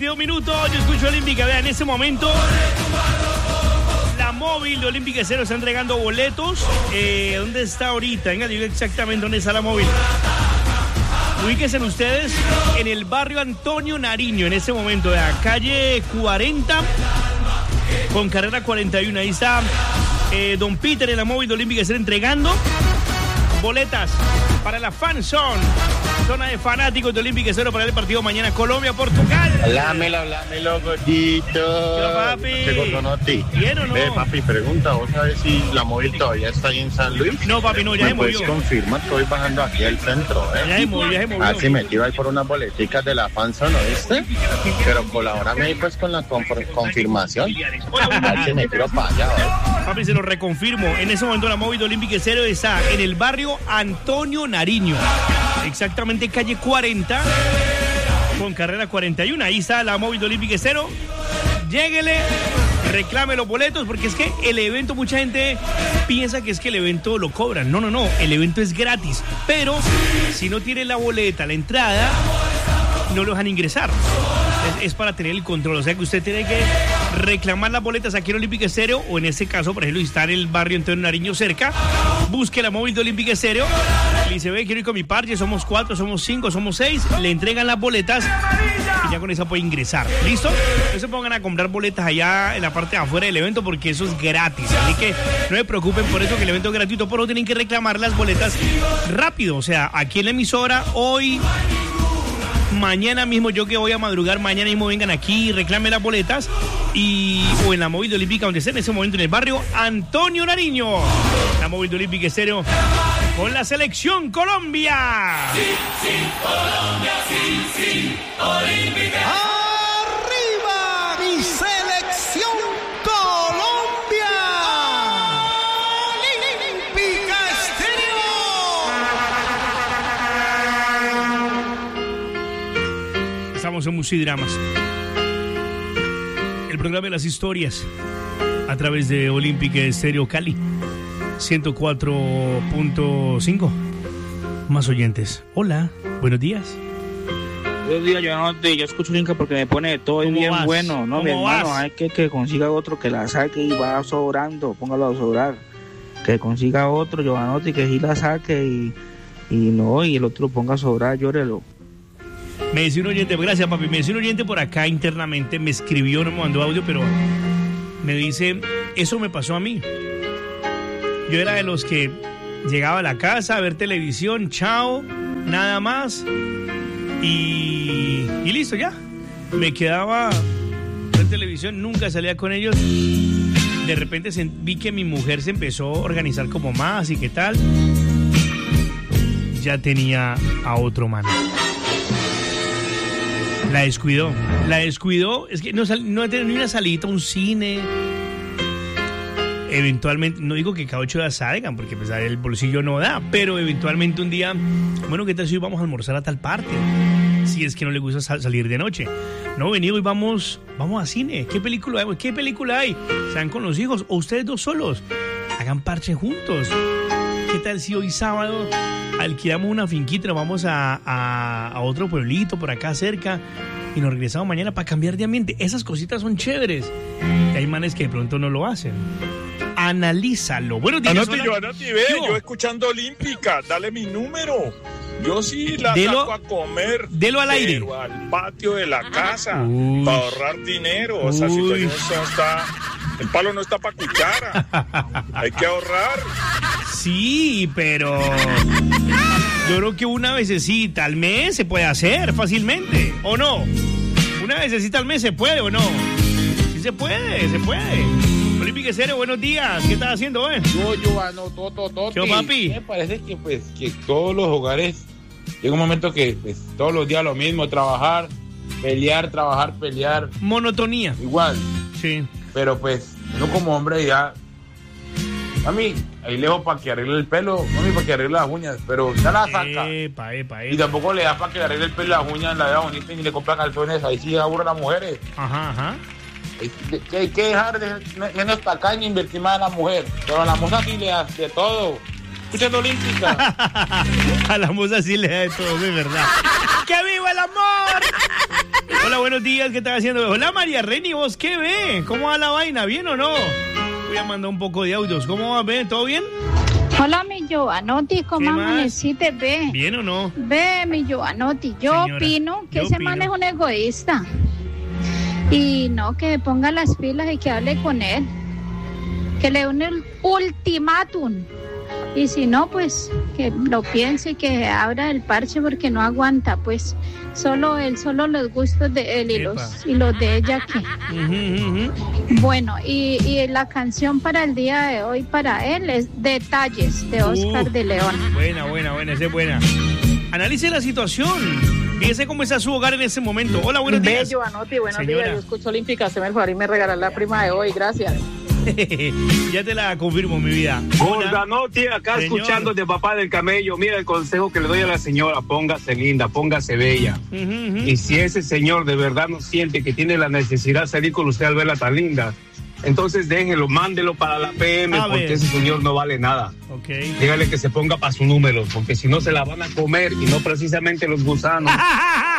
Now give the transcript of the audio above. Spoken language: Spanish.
22 minutos. Yo escucho Olímpica. Vean, en ese momento la móvil de Olímpica Estéreo está entregando boletos. ¿Dónde está ahorita? Venga, digo exactamente dónde está la móvil. Ubíquense ustedes en el barrio Antonio Nariño en ese momento, de la calle 40 con carrera 41. Ahí está Don Peter en la móvil de Olímpica Estéreo entregando boletas para la fan zone, zona de fanáticos de Olímpica Estéreo para el partido mañana Colombia-Portugal. Háblamelo, gordito. ¿Qué, papi? ¿Qué gordonotti? ¿Bien o no? Papi, pregunta, ¿vos sabés si la móvil todavía está ahí en San Luis? No, papi, no, ya se movió. ¿Me puedes confirmar que voy bajando aquí al centro, Ya se movió. Así me tiro ahí por unas boleticas de la fanzone, ¿no viste? Pero colabórame ahí pues con la confirmación. Así me tiro para allá, Papi, se lo reconfirmo. En ese momento la móvil de Olímpica Estéreo está en el barrio Antonio Nariño. Exactamente calle 40 con carrera 41. Ahí está la móvil de Olímpica Estéreo. Lléguele, reclame los boletos, porque es que el evento, mucha gente piensa que es que el evento lo cobran. No, el evento es gratis. Pero si no tiene la boleta, la entrada, no lo dejan ingresar. Es para tener el control, o sea que usted tiene que reclamar las boletas aquí en Olímpica Estéreo, o en este caso, por ejemplo, si está en el barrio Antonio Nariño cerca, busque la móvil de Olímpica Estéreo, le dice, ve, quiero ir con mi parche, somos 4, somos 5, somos 6, le entregan las boletas y ya con esa puede ingresar, ¿listo? No se pongan a comprar boletas allá en la parte de afuera del evento, porque eso es gratis, así que no se preocupen por eso, que el evento es gratuito, pero tienen que reclamar las boletas rápido, o sea, aquí en la emisora, hoy, mañana mismo, yo que voy a madrugar, mañana mismo vengan aquí y reclamen las boletas, o en la móvil de Olímpica, donde esté en ese momento en el barrio Antonio Nariño. La móvil de Olímpica Estéreo con la selección Colombia. Sí, Colombia, sí, Olímpica. ¡Arriba mi selección Colombia! Olímpica Estéreo. Estamos en Musidramas, el programa de las historias a través de Olímpica Estéreo Cali 104.5. Más oyentes. Hola, buenos días. Buenos días, yo escucho Linka porque me pone todo bien vas? bueno, ¿no? Mi hermano, hay que consiga otro que la saque y va sobrando, póngalo a sobrar. Que consiga otro, Giovanotti, que sí la saque y el otro ponga a sobrar, llórelo. Me decía un oyente, gracias papi, me decía un oyente por acá internamente, me escribió, no me mandó audio, pero me dice, eso me pasó a mí. Yo era de los que llegaba a la casa a ver televisión, chao, nada más, y listo, ya. Me quedaba en televisión, nunca salía con ellos. De repente vi que mi mujer se empezó a organizar como más y qué tal. Ya tenía a otro man. La descuidó, es que no tenía ni una salida, un cine. Eventualmente, no digo que cada 8 días salgan, porque pues, el bolsillo no da, pero eventualmente un día, bueno, ¿qué tal si hoy vamos a almorzar a tal parte? Si es que no le gusta salir de noche. No, venido y vamos a cine. ¿Qué película hay? ¿Sean con los hijos o ustedes dos solos? Hagan parche juntos. ¿Qué tal si hoy sábado alquilamos una finquita, nos vamos a otro pueblito por acá cerca y nos regresamos mañana para cambiar de ambiente? Esas cositas son chéveres. Y hay manes que de pronto no lo hacen. Analízalo. Buenos días. Anotti, ve, yo escuchando Olímpica, dale mi número. Yo sí la saco a comer. Delo al aire. Pero al patio de la casa, para ahorrar dinero. Esa situación está... El palo no está para cuchara. Hay que ahorrar. Sí, pero yo creo que una vecesita al mes se puede hacer fácilmente, ¿o no? Una vecesita al mes se puede, ¿o no? Sí se puede. Olímpica Estéreo, buenos días. ¿Qué estás haciendo, Yo, ¿Qué, papi? Me parece que todos los hogares llega un momento que todos los días lo mismo, trabajar, pelear. Monotonía. Igual. Sí. Pero uno como hombre ya, mami, ahí lejos para que arregle el pelo, mami, para que arregle las uñas, pero ya la saca. Epa. Y tampoco le da para que le arregle el pelo, las uñas, la vea bonita y le compra calzones, ahí sí aburre a las mujeres. Ajá. Hay que dejar de menos tacaña e invertir más en la mujer, pero a la moza sí le da de todo. Escuchando Olímpica. A la moza sí le da de todo, es verdad. ¡Que viva el amor! Hola, buenos días, ¿qué estás haciendo? Hola, María Reni, ¿vos qué ve? ¿Cómo va la vaina? ¿Bien o no? Voy a mandar un poco de audios. ¿Cómo va, ve? ¿Todo bien? Hola, mi Giovanotti, ¿cómo amaneciste, ve? ¿Bien o no? Ve, mi Giovanotti, yo Señora, opino que yo ese opino. man es un egoísta. Y no, que ponga las pilas y que hable con él. Que le dé un ultimátum. Y si no, pues que lo piense y que abra el parche porque no aguanta, pues solo los gustos de él y los de ella que. Bueno, y la canción para el día de hoy para él es Detalles de Oscar de León. Buena, esa es buena. Analice la situación. Fíjese cómo está su hogar en ese momento. Hola, buenos días. Bello, Anotti, buenos Señora. días. Yo escucho Olímpica, se me el favor y me regalar la prima de hoy, gracias. Ya te la confirmo, mi vida. Gordanotti, acá Señor. escuchando de papá del camello. Mira el consejo que le doy a la señora: póngase linda, póngase bella. Y si ese señor de verdad no siente que tiene la necesidad de salir con usted al verla tan linda, entonces déjelo, mándelo para la PM, A porque ver. ese señor no vale nada. Ok. Dígale que se ponga para su número, porque si no se la van a comer y no precisamente los gusanos.